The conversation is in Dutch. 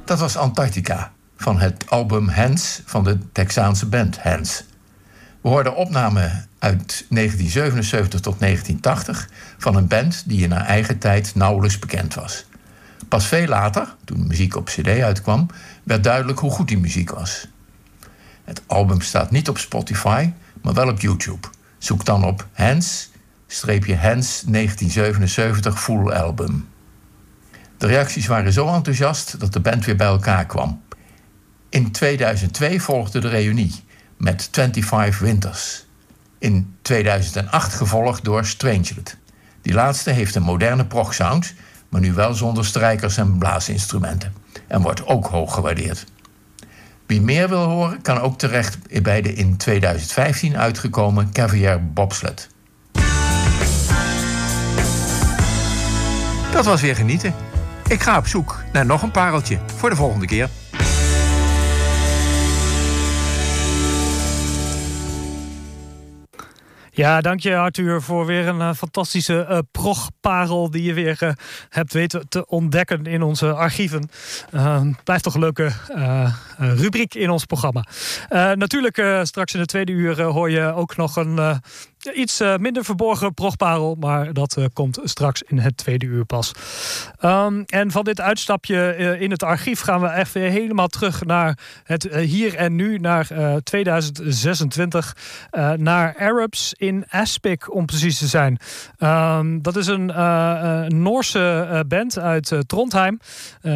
Dat was Antarctica, van het album Hands van de Texaanse band Hands. We hoorden opnamen uit 1977 tot 1980 van een band die in haar eigen tijd nauwelijks bekend was. Pas veel later, toen de muziek op cd uitkwam, werd duidelijk hoe goed die muziek was. Het album staat niet op Spotify, maar wel op YouTube. Zoek dan op Hands 1977 Full Album. De reacties waren zo enthousiast dat de band weer bij elkaar kwam. In 2002 volgde de reunie met 25 Winters. In 2008 gevolgd door Strangelet. Die laatste heeft een moderne prog-sound, maar nu wel zonder strijkers en blaasinstrumenten. En wordt ook hoog gewaardeerd. Wie meer wil horen, kan ook terecht bij de in 2015 uitgekomen Caviar Bobsled. Dat was weer genieten. Ik ga op zoek naar nog een pareltje voor de volgende keer. Ja, dank je Arthur voor weer een fantastische progparel die je weer hebt weten te ontdekken in onze archieven. Blijft toch een leuke rubriek in ons programma. Natuurlijk straks in de tweede uur hoor je ook nog een iets minder verborgen progparel, maar dat komt straks in het tweede uur pas. En van dit uitstapje in het archief gaan we echt weer helemaal terug naar het hier en nu, naar 2026, naar Arabs in Aspic om precies te zijn. Dat is een Noorse band uit Trondheim.